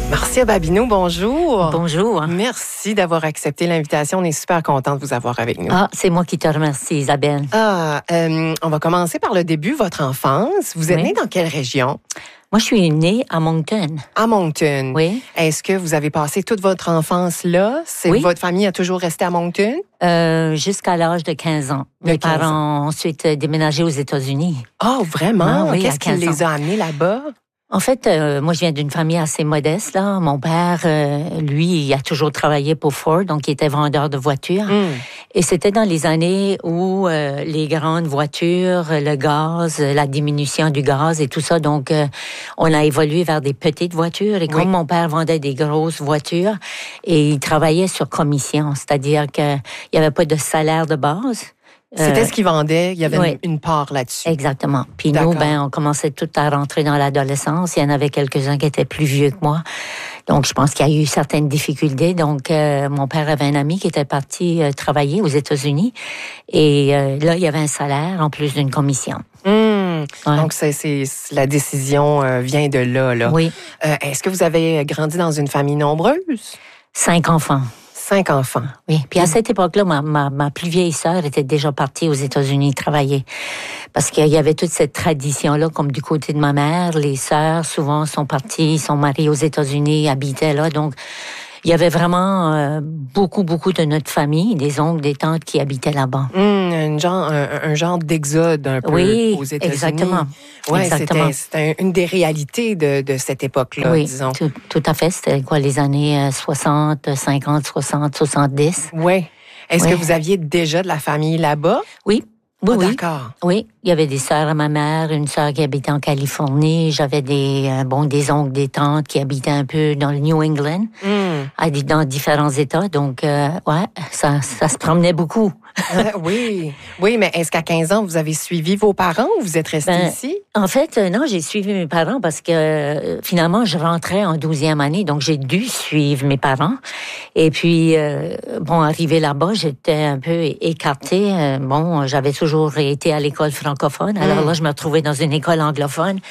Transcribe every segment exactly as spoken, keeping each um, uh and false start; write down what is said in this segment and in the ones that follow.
Marcia Babineau, bonjour. Bonjour. Merci d'avoir accepté l'invitation. On est super content de vous avoir avec nous. Ah, c'est moi qui te remercie, Isabelle. Ah, euh, on va commencer par le début, votre enfance. Vous êtes Oui. née dans quelle région? Moi, je suis née à Moncton. À Moncton. Oui. Est-ce que vous avez passé toute votre enfance là? C'est, Oui. Votre famille a toujours resté à Moncton? Euh, jusqu'à l'âge de quinze ans. De Mes quinze parents ont ensuite déménagé aux États-Unis. Oh, vraiment? Ah oui, Qu'est-ce à qui quinze les a amenés là-bas? En fait, euh, moi, je viens d'une famille assez modeste, là. Mon père, euh, lui, il a toujours travaillé pour Ford, donc il était vendeur de voitures. Mm. Et c'était dans les années où euh, les grandes voitures, le gaz, la diminution du gaz et tout ça, donc euh, on a évolué vers des petites voitures. Et comme Oui. mon père vendait des grosses voitures, et il travaillait sur commission, c'est-à-dire qu'il n'y avait pas de salaire de base. C'était Euh, ce qu'ils vendaient. Il y avait oui. une, une part là-dessus. Exactement. Puis D'accord. nous, ben, on commençait tout à rentrer dans l'adolescence. Il y en avait quelques-uns qui étaient plus vieux que moi. Donc, je pense qu'il y a eu certaines difficultés. Donc, euh, mon père avait un ami qui était parti euh, travailler aux États-Unis. Et euh, là, il y avait un salaire en plus d'une commission. Mm. Ouais. Donc, c'est, c'est, la décision euh, vient de là. là. Oui. Euh, est-ce que vous avez grandi dans une famille nombreuse? Cinq enfants. Cinq enfants. Oui. Puis à cette époque-là, ma, ma, ma plus vieille sœur était déjà partie aux États-Unis travailler. Parce qu'il y avait toute cette tradition-là, comme du côté de ma mère. Les sœurs, souvent, sont parties, sont mariées aux États-Unis, habitaient là. Donc, il y avait vraiment euh, beaucoup, beaucoup de notre famille, des oncles, des tantes qui habitaient là-bas. Mmh, un, genre, un, un genre d'exode un peu Oui, aux États-Unis. exactement. Ouais, Exactement. c'était, c'était une des réalités de, de cette époque-là, Oui, disons. tout, tout à fait. C'était quoi, les années soixante, cinquante, soixante, soixante-dix? Oui. Est-ce Oui. que vous aviez déjà de la famille là-bas? Oui. Oui, Ah, oui. d'accord. Oui, il y avait des sœurs à ma mère, une sœur qui habitait en Californie, j'avais des euh, bon des oncles, des tantes qui habitaient un peu dans le New England, Mmh. à- dans différents États. Donc euh, ouais, ça ça se promenait beaucoup. Ah, oui. Oui, mais est-ce qu'à quinze ans, vous avez suivi vos parents ou vous êtes resté Ben, ici? En fait, euh, non, j'ai suivi mes parents parce que euh, finalement, je rentrais en douzième année, donc j'ai dû suivre mes parents. Et puis, euh, bon, arrivé là-bas, j'étais un peu é- écartée. Euh, bon, j'avais toujours été à l'école francophone, alors Mm. là, je me retrouvais dans une école anglophone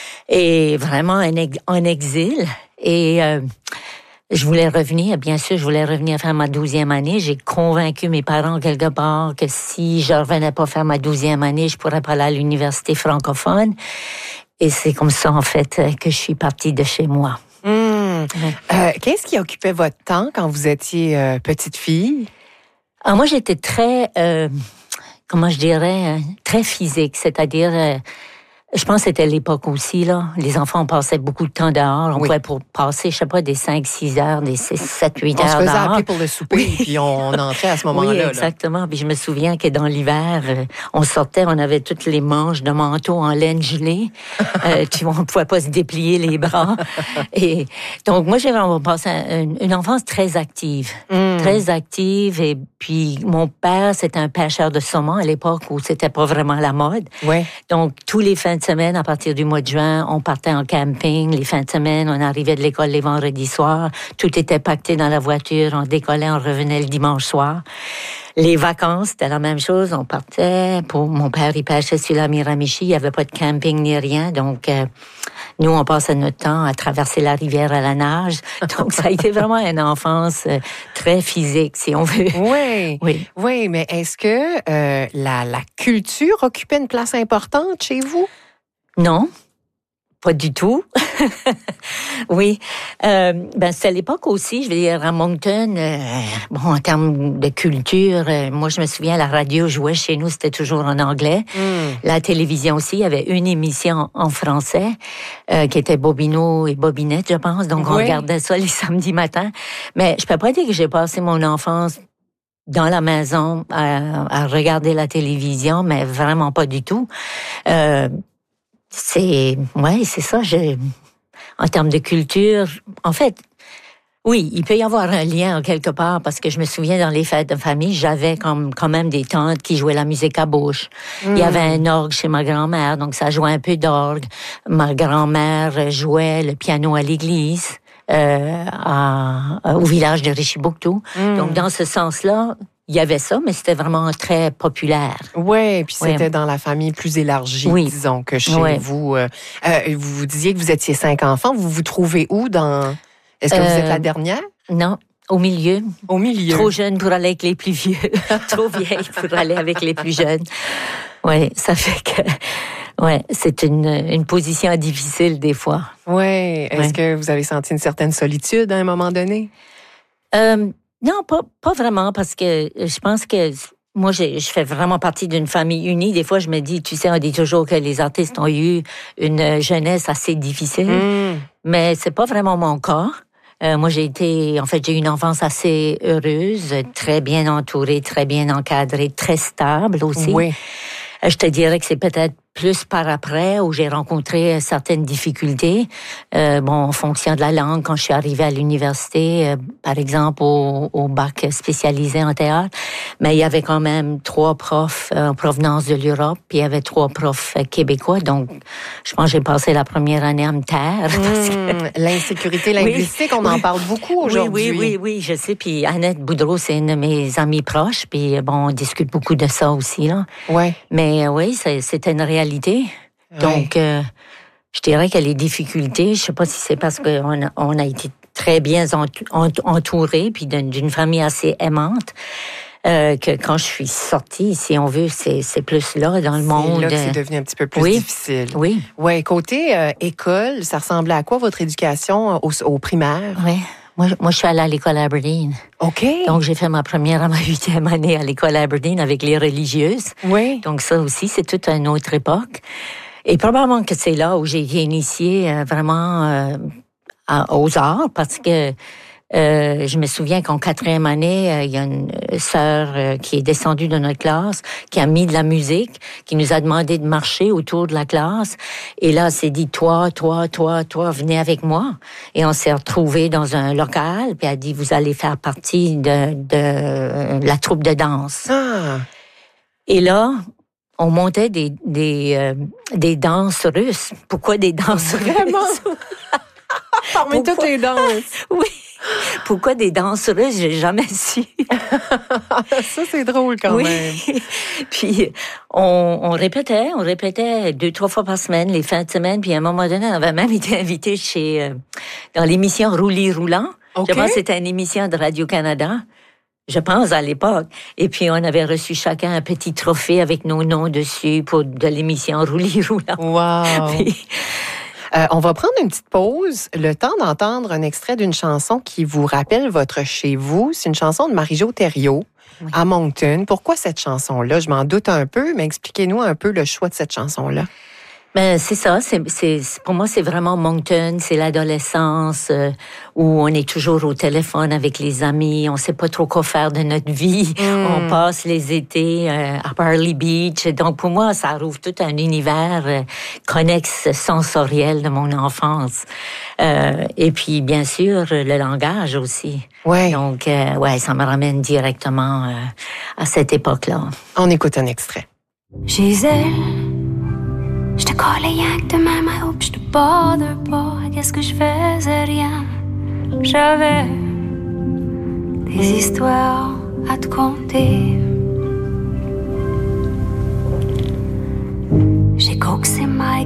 et vraiment en, ex- en exil. Et euh, je voulais revenir, bien sûr, je voulais revenir faire ma douzième année. J'ai convaincu mes parents quelque part que si je revenais pas faire ma douzième année, je pourrais pas aller à l'université francophone. Et c'est comme ça, en fait, que je suis partie de chez moi. Mmh. Euh, qu'est-ce qui occupait votre temps quand vous étiez euh, petite fille? Alors moi, j'étais très, euh, comment je dirais, euh, très physique, c'est-à-dire... euh, je pense que c'était l'époque aussi, là. Les enfants passaient beaucoup de temps dehors. On Oui. pouvait pour passer, je sais pas, des cinq, six heures, des six, sept, huit On se heures faisait dehors. appeler pour le souper, Oui. puis on entrait à ce moment-là. Oui, là. exactement. Puis je me souviens que dans l'hiver, euh, on sortait, on avait toutes les manches de manteau en laine gelée. euh, tu vois, on pouvait pas se déplier les bras. Et donc moi, j'ai vraiment passé une, une enfance très active, Mm. très active. Et puis mon père, c'était un pêcheur de saumon à l'époque où c'était pas vraiment la mode. Ouais. Donc, tous les fins de semaine, à partir du mois de juin, on partait en camping. Les fins de semaine, on arrivait de l'école les vendredis soirs. Tout était pacté dans la voiture. On décollait, on revenait le dimanche soir. Les vacances, c'était la même chose. On partait. Pour mon père, il pêchait sur la Miramichi. Il n'y avait pas de camping ni rien. Donc, euh, nous, on passait notre temps à traverser la rivière à la nage. Donc, ça a été vraiment une enfance euh, très physique, si on veut. Oui. Oui. Oui, mais est-ce que euh, la, la culture occupait une place importante chez vous? Non, pas du tout. Oui, euh, ben c'est à l'époque aussi, je veux dire, à Moncton, euh, bon, en termes de culture, euh, moi je me souviens, la radio jouait chez nous, c'était toujours en anglais. Mm. La télévision aussi, il y avait une émission en français euh, qui était Bobino et Bobinette, je pense, donc on Oui. regardait ça les samedis matins. Mais je peux pas dire que j'ai passé mon enfance dans la maison à, à regarder la télévision, mais vraiment pas du tout. Euh, c'est, ouais, c'est ça. Je, en termes de culture, en fait, oui, il peut y avoir un lien quelque part parce que je me souviens dans les fêtes de famille, j'avais comme quand même des tantes qui jouaient la musique à bouche. Mm. Il y avait un orgue chez ma grand-mère, donc ça jouait un peu d'orgue. Ma grand-mère jouait le piano à l'église. Euh, à, au village de Richibouctou. Mm. Donc, dans ce sens-là, il y avait ça, mais c'était vraiment très populaire. Oui, puis Ouais. c'était dans la famille plus élargie, Oui. disons, que chez Ouais. vous. Euh, euh, vous vous disiez que vous étiez cinq enfants. Vous vous trouvez où dans, Est-ce que Euh, vous êtes la dernière? Non, au milieu. Au milieu. Trop jeune pour aller avec les plus vieux. Trop vieille pour aller avec les plus jeunes. Oui, ça fait que... Ouais, c'est une, une position difficile des fois. Oui. Est-ce Ouais. que vous avez senti une certaine solitude à un moment donné? Euh, non, pas, pas vraiment, parce que je pense que moi, je, je fais vraiment partie d'une famille unie. Des fois, je me dis, tu sais, on dit toujours que les artistes ont eu une jeunesse assez difficile, Mm. mais c'est pas vraiment mon cas. Euh, moi, j'ai été, en fait, j'ai eu une enfance assez heureuse, très bien entourée, très bien encadrée, très stable aussi. Oui. Euh, Je te dirais que c'est peut-être plus par après où j'ai rencontré certaines difficultés. Euh, bon, en fonction de la langue, quand je suis arrivée à l'université, euh, par exemple au, au bac spécialisé en théâtre, mais il y avait quand même trois profs euh, en provenance de l'Europe, puis il y avait trois profs euh, québécois, donc je pense que j'ai passé la première année à me taire. Parce que... Mm. L'insécurité linguistique, Oui. on en parle beaucoup aujourd'hui. Oui, oui, oui, oui, je sais. Puis Annette Boudreau, c'est une de mes amies proches, puis bon, on discute beaucoup de ça aussi, là. Ouais. Mais euh, oui, c'est- c'était une réalité. Ouais. Donc, euh, je dirais que les difficultés, je sais pas si c'est parce qu'on a, on a été très bien entou- ent- entourés, puis d'une d'une famille assez aimante, euh, que quand je suis sortie, si on veut, c'est c'est plus là, dans le monde. C'est là que euh, c'est devenu un petit peu plus oui. difficile. Oui, Oui, côté euh, école, ça ressemblait à quoi votre éducation euh, au, au primaire? oui. Moi, moi, je suis allée à l'école Aberdeen. OK. Donc, j'ai fait ma première à ma huitième année à l'école Aberdeen avec les religieuses. Oui. Donc, ça aussi, c'est toute une autre époque. Et probablement que c'est là où j'ai été initiée euh, vraiment euh, à- aux arts, parce que euh, je me souviens qu'en quatrième année, euh, il y a une sœur euh, qui est descendue de notre classe, qui a mis de la musique, qui nous a demandé de marcher autour de la classe. Et là, elle s'est dit, toi, toi, toi, toi, venez avec moi. Et on s'est retrouvés dans un local, puis elle a dit, vous allez faire partie de, de la troupe de danse. Ah. Et là, on montait des, des, euh, des danses russes. Pourquoi des danses Vraiment? russes? Parmi Pourquoi? toutes les danses. Oui. Pourquoi des danses russes? J'ai jamais su. Ça, c'est drôle quand Oui. même. Puis, on, on répétait, on répétait deux, trois fois par semaine, les fins de semaine. Puis, à un moment donné, on avait même été invité chez, euh, dans l'émission Roulis Roulant. OK. Je pense que c'était une émission de Radio-Canada. Je pense, à l'époque. Et puis, on avait reçu chacun un petit trophée avec nos noms dessus pour de l'émission Roulis Roulant. Wow. Puis, Euh, on va prendre une petite pause, le temps d'entendre un extrait d'une chanson qui vous rappelle votre chez vous. C'est une chanson de Marie-Jo Thériault, Oui. à Moncton. Pourquoi cette chanson-là? Je m'en doute un peu, mais expliquez-nous un peu le choix de cette chanson-là. Ben, c'est ça. C'est, c'est, pour moi, c'est vraiment Moncton. C'est l'adolescence euh, où on est toujours au téléphone avec les amis. On sait pas trop quoi faire de notre vie. Mm. On passe les étés euh, à Barley Beach. Donc, pour moi, ça rouvre tout un univers euh, connexe, sensoriel de mon enfance. Euh, et puis, bien sûr, le langage aussi. Ouais. Donc, euh, ouais, ça me ramène directement euh, à cette époque-là. On écoute un extrait. Chez elle, je te collais rien que de même, I hope je te bother pas. Qu'est-ce que je faisais? Rien. J'avais des histoires à te conter. J'ai coaxé Mike